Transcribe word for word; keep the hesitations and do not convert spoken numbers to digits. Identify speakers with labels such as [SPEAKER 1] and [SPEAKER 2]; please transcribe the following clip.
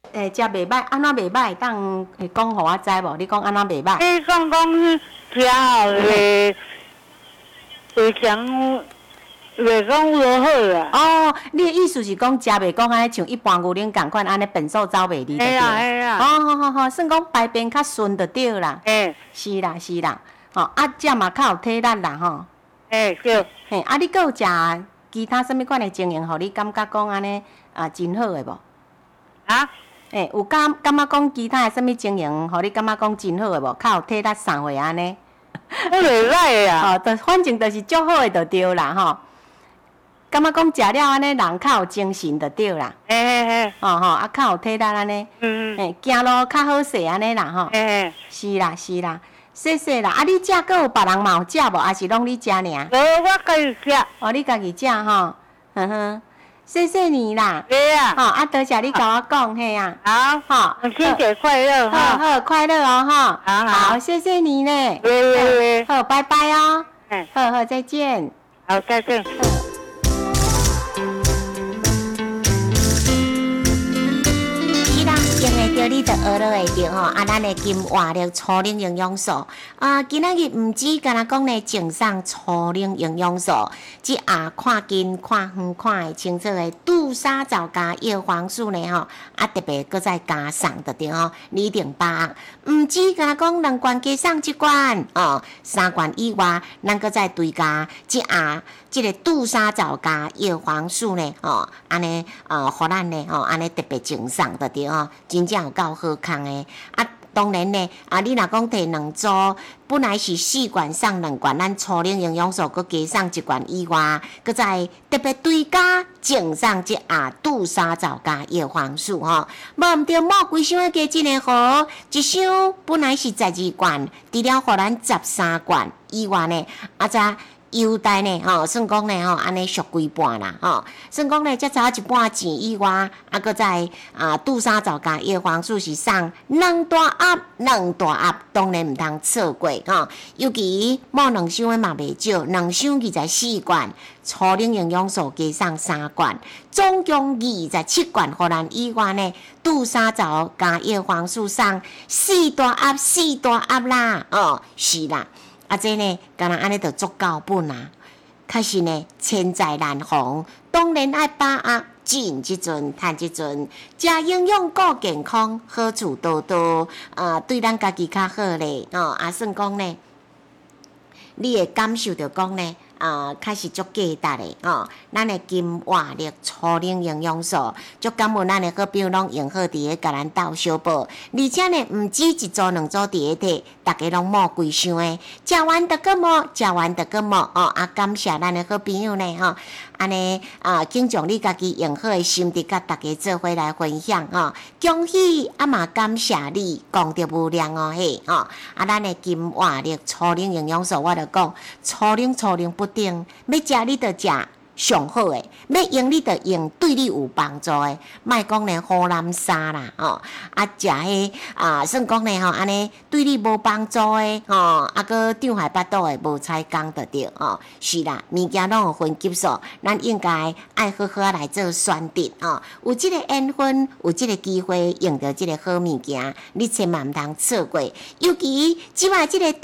[SPEAKER 1] 诶，食袂歹，安怎袂歹？当会讲互我知无？你讲安怎袂歹？
[SPEAKER 2] 你讲讲食后袂会讲袂讲落好啦。
[SPEAKER 1] 哦，你的意思是讲食袂讲安尼像一般牛奶共款安尼便所走袂离就对啦。
[SPEAKER 2] 嘿啊。
[SPEAKER 1] 哦，好好好，算讲排便较顺就对啦。
[SPEAKER 2] 嘿。
[SPEAKER 1] 是啦是啦，吼啊，食嘛较有体力啦吼。
[SPEAKER 2] 嘿，对。
[SPEAKER 1] 嘿，啊，你阁有食其他什物款的经营，互你感觉讲安尼啊真好诶无？
[SPEAKER 2] 啊？
[SPEAKER 1] 诶，有感感觉讲其他诶什物经营，互你感觉讲真好诶无？较有体力啥货安尼？
[SPEAKER 2] 我袂歹啊。
[SPEAKER 1] 哦，就反正就是足好诶，就对啦吼。感觉讲食了安尼，人较有精神就对啦。
[SPEAKER 2] 嘿嘿嘿。
[SPEAKER 1] 哦吼，啊较有体力安尼。
[SPEAKER 2] 嗯嗯。
[SPEAKER 1] 诶，行路较好势安尼啦吼。
[SPEAKER 2] 嘿嘿。
[SPEAKER 1] 是啦是啦，谢谢啦。啊，你食阁有别人嘛有食无？还是拢你食尔？
[SPEAKER 2] 无，我家己食。
[SPEAKER 1] 哦，你家己食吼，哼哼。谢谢你啦，
[SPEAKER 2] 对啊，
[SPEAKER 1] 好啊，多谢你甲我讲，嘿啊，
[SPEAKER 2] 好，
[SPEAKER 1] 好，
[SPEAKER 2] 母亲节快乐
[SPEAKER 1] 好
[SPEAKER 2] 哈，
[SPEAKER 1] 好快乐哦，哈，
[SPEAKER 2] 好好
[SPEAKER 1] 好，谢谢你呢，
[SPEAKER 2] 喂喂喂，
[SPEAKER 1] 好，拜拜哦，
[SPEAKER 2] 哎，
[SPEAKER 1] 好好，再见。
[SPEAKER 2] 好，再见。
[SPEAKER 3] 是啦，用会着你就学落会着吼。啊，咱的金活力初龄营养素啊，今仔日毋止干那讲呢，净送初龄营养素，即下看近、看远、看会清楚的杜莎皂加叶黄素呢吼，啊特别搁再加送着着吼，二零八，毋止干那讲两罐加送一罐哦，三罐以外，咱搁再追加即下。即个杜莎皂加叶黄素呢，吼，安尼呃，互咱呢，吼，安尼特别精送着着吼，真正有够好康的。啊，当然呢，啊，你若讲摕两组，本来是四罐送两罐，咱初龄营养素佮加送一罐以外，佮再特别追加精送即下杜莎皂加叶黄素吼，无毋着莫规箱的加一个盒，一箱本来是十二罐，除了互咱十三罐以外呢，啊再。优待呢，吼，算讲呢，吼，安尼俗几半啦，吼，算讲呢，才差一半钱以外，啊，搁再啊，杜莎皂加叶黄素是送两大盒，两大盒，当然毋通错过，吼，尤其莫两箱的嘛袂少，两箱二十四罐，初龄营养素加送三罐，总共二十七罐，互咱以外呢，杜莎皂加叶黄素送四大盒，四大盒啦，哦，是啦。啊，这呢，敢若安尼就足够本啦。确实呢，千载难逢，当然爱把握进即阵，趁即阵，食营养顾健康，好处多多，呃，对咱家己较好咧。哦，啊，算讲呢，你会感受着讲呢。啊，开始足价值的吼，咱的金活力初龄营养素，足感恩咱的好朋友拢用好伫个甲咱斗小宝，而且呢，毋止一组两组伫个摕，大家拢摸规箱的，食完得个摸，食完得个摸哦，啊，感谢咱的好朋友呢吼，安尼啊，敬将你家己用好的心得，甲大家做伙来分享吼，恭喜啊嘛，感谢你，功德无量哦嘿吼，啊，咱的金活力初龄营养素，我着讲初龄初龄不定，要食你着食上好诶，要用你着用对你有帮助诶，莫讲呢好蓝沙啦，吼、哦，啊食迄啊算讲呢吼，安尼对你无帮助诶，吼、哦，啊个长海巴肚诶无采讲着着，吼、哦，是啦，物件拢有分级数，咱应该爱好好来做选择，吼、哦，有即个缘分，有即个机会用着即个好物件，你千万毋通错过，尤其即摆即个。